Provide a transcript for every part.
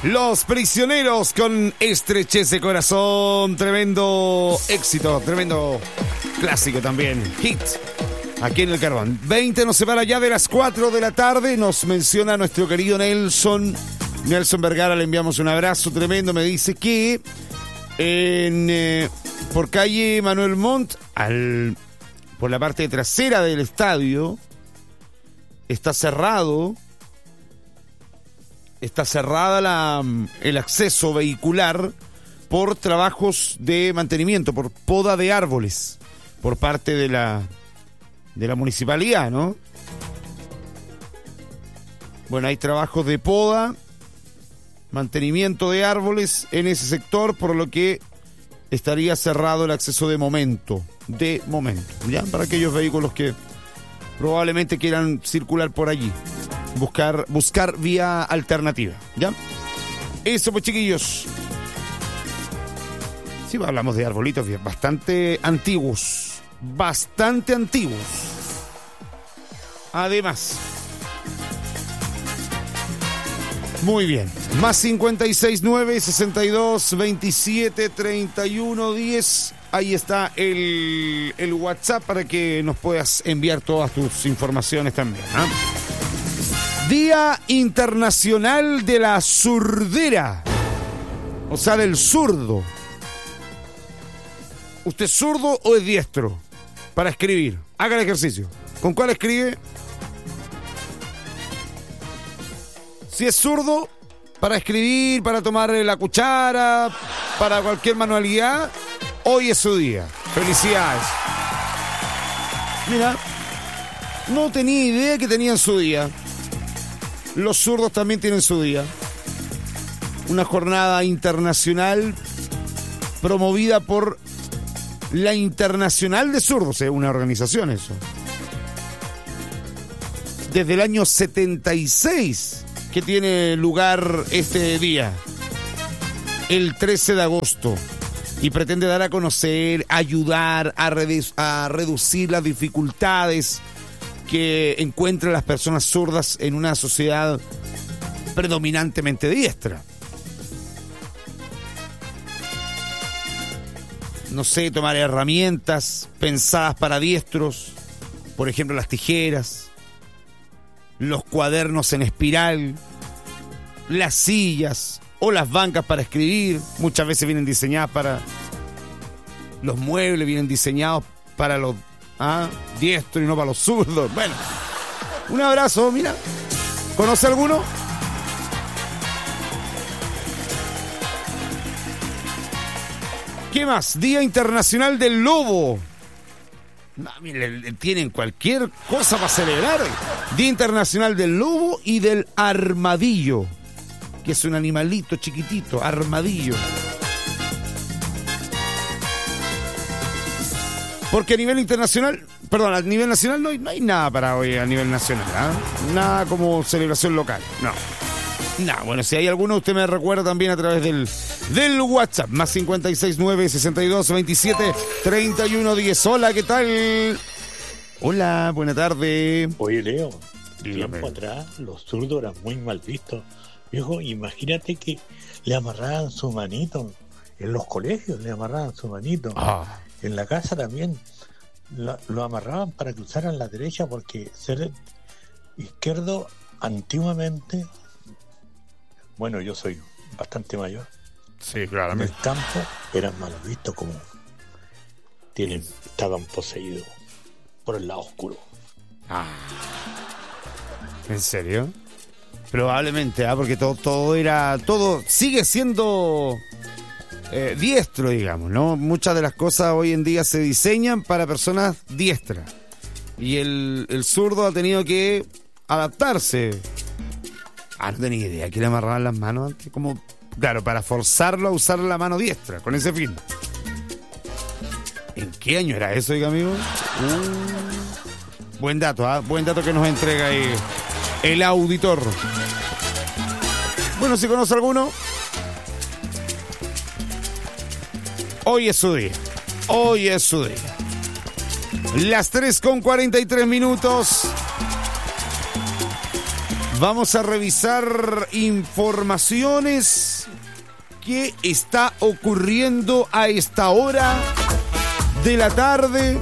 Los Prisioneros con Estrechez de Corazón. Tremendo éxito, tremendo clásico también. Hit. Aquí en el Carbón. 20 nos separa ya de las 4 de la tarde. Nos menciona nuestro querido Nelson Vergara. Le enviamos un abrazo tremendo. Me dice que por calle Manuel Montt, por la parte trasera del estadio, está cerrada el acceso vehicular por trabajos de mantenimiento, por poda de árboles, por parte de la municipalidad, ¿no? Bueno, hay trabajos de poda, mantenimiento de árboles en ese sector, por lo que estaría cerrado el acceso de momento, ¿ya? Para aquellos vehículos que probablemente quieran circular por allí. Buscar vía alternativa, ¿ya? Eso pues, chiquillos. Sí, hablamos de arbolitos bastante antiguos. Además. Muy bien. Más 569-62-27-31-10. Ahí está el WhatsApp para que nos puedas enviar todas tus informaciones también, ¿eh? Día Internacional de la Surdera. O sea, del zurdo. ¿Usted es zurdo o es diestro? Para escribir. Haga el ejercicio. ¿Con cuál escribe? Si es zurdo, para escribir, para tomar la cuchara, para cualquier manualidad, hoy es su día. Felicidades. Mira, no tenía idea que tenían su día. Los zurdos también tienen su día. Una jornada internacional promovida por la Internacional de Zurdos, una organización eso. Desde el año 76 que tiene lugar este día, el 13 de agosto, y pretende dar a conocer, ayudar a reducir las dificultades que encuentran las personas zurdas en una sociedad predominantemente diestra. No sé, tomar herramientas pensadas para diestros, por ejemplo las tijeras, los cuadernos en espiral, las sillas o las bancas para escribir. Muchas veces vienen diseñadas para... Los muebles vienen diseñados para los diestros y no para los zurdos. Bueno, un abrazo, mira. ¿Conoce alguno? ¿Qué más? Día Internacional del Lobo. Tienen cualquier cosa para celebrar. Día Internacional del Lobo y del Armadillo, que es un animalito chiquitito, armadillo. Porque a nivel internacional, perdón, a nivel nacional no hay nada para hoy a nivel nacional, ¿eh? Nada como celebración local, no. Bueno, si hay alguno, usted me recuerda también a través del WhatsApp, más 569-62-27-31-10. Hola, ¿qué tal? Hola, buena tarde. Oye, Leo, dígame. Tiempo atrás los zurdos eran muy mal vistos. Viejo, imagínate que le amarraban su manito. En los colegios le amarraban su manito. En la casa también lo amarraban para que usaran la derecha, porque ser izquierdo antiguamente, bueno, yo soy bastante mayor. Sí, claramente. En el campo eran mal vistos, como estaban poseídos por el lado oscuro. ¿En serio? Probablemente, porque todo sigue siendo diestro, digamos, ¿no? Muchas de las cosas hoy en día se diseñan para personas diestras. Y el zurdo ha tenido que adaptarse. No tenía idea que le amarraban las manos antes, como, claro, para forzarlo a usar la mano diestra, con ese fin. ¿En qué año era eso, oiga, amigo? Buen dato, buen dato que nos entrega ahí el auditor. Bueno, si conoce alguno, hoy es su día. Las 3:43. Vamos a revisar informaciones que está ocurriendo a esta hora de la tarde.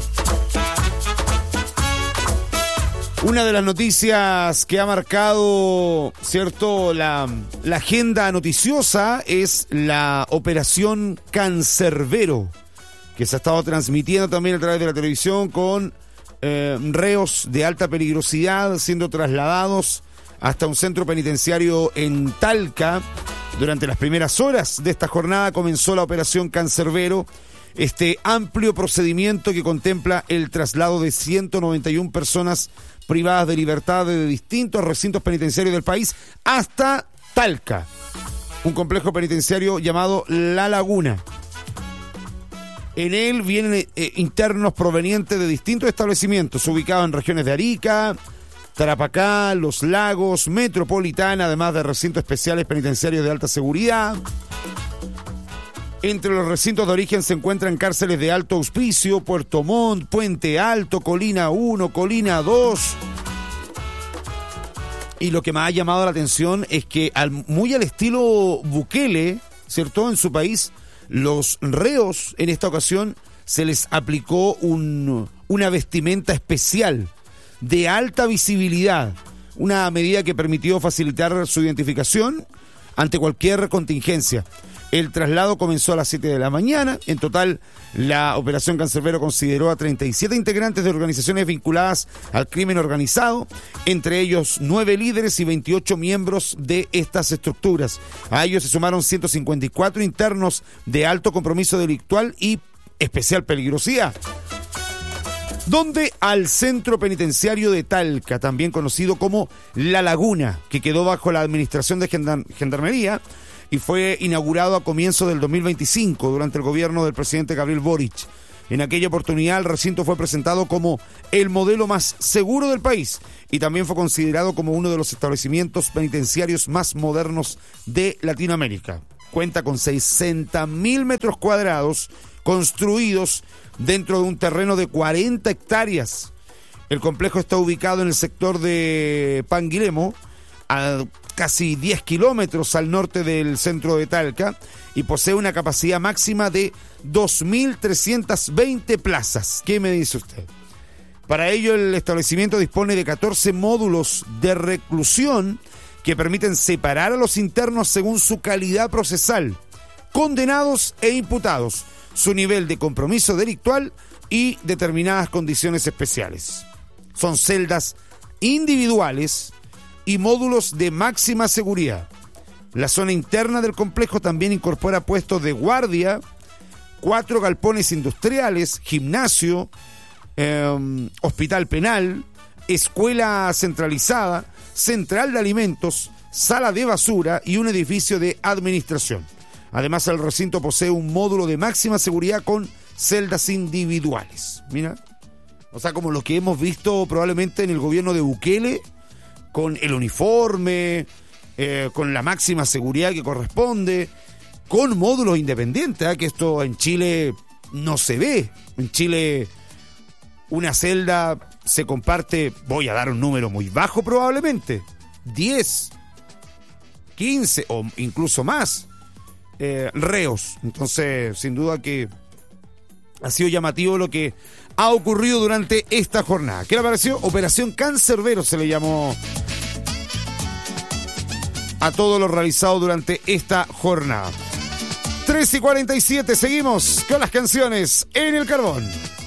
Una de las noticias que ha marcado, ¿cierto?, la agenda noticiosa es la operación Cancerbero, que se ha estado transmitiendo también a través de la televisión con reos de alta peligrosidad siendo trasladados hasta un centro penitenciario en Talca. Durante las primeras horas de esta jornada comenzó la operación Cancerbero, este amplio procedimiento que contempla el traslado de 191 personas privadas de libertad de distintos recintos penitenciarios del país hasta Talca, un complejo penitenciario llamado La Laguna. En él vienen internos provenientes de distintos establecimientos ubicados en regiones de Arica, Tarapacá, Los Lagos, Metropolitana, además de recintos especiales penitenciarios de alta seguridad. Entre los recintos de origen se encuentran cárceles de Alto Hospicio, Puerto Montt, Puente Alto, Colina 1, Colina 2. Y lo que me ha llamado la atención es que muy al estilo Bukele, ¿cierto?, en su país, los reos en esta ocasión se les aplicó una vestimenta especial de alta visibilidad, una medida que permitió facilitar su identificación ante cualquier contingencia. El traslado comenzó a las 7 de la mañana. En total, la operación Cancerbero consideró a 37 integrantes de organizaciones vinculadas al crimen organizado, entre ellos 9 líderes y 28 miembros de estas estructuras. A ellos se sumaron 154 internos de alto compromiso delictual y especial peligrosidad. Donde al centro penitenciario de Talca, también conocido como La Laguna, que quedó bajo la administración de Gendarmería y fue inaugurado a comienzos del 2025 durante el gobierno del presidente Gabriel Boric. En aquella oportunidad el recinto fue presentado como el modelo más seguro del país y también fue considerado como uno de los establecimientos penitenciarios más modernos de Latinoamérica. Cuenta con 60.000 metros cuadrados construidos dentro de un terreno de 40 hectáreas. El complejo está ubicado en el sector de Panguilemo, a casi 10 kilómetros al norte del centro de Talca, y posee una capacidad máxima de 2.320 plazas. ¿Qué me dice usted? Para ello, el establecimiento dispone de 14 módulos de reclusión que permiten separar a los internos según su calidad procesal, condenados e imputados, su nivel de compromiso delictual y determinadas condiciones especiales. Son celdas individuales y módulos de máxima seguridad. La zona interna del complejo también incorpora puestos de guardia, 4 galpones industriales, gimnasio, hospital penal, escuela centralizada, central de alimentos, sala de basura y un edificio de administración. Además, el recinto posee un módulo de máxima seguridad con celdas individuales. Mira, o sea, como lo que hemos visto probablemente en el gobierno de Bukele, con el uniforme, con la máxima seguridad que corresponde, con módulos independientes, que esto en Chile no se ve. En Chile una celda se comparte, voy a dar un número muy bajo probablemente, 10, 15 o incluso más reos. Entonces, sin duda que ha sido llamativo lo que ha ocurrido durante esta jornada. ¿Qué le pareció? Operación Cancerbero se le llamó a todo lo realizado durante esta jornada. 3:47, seguimos con las canciones en el carbón.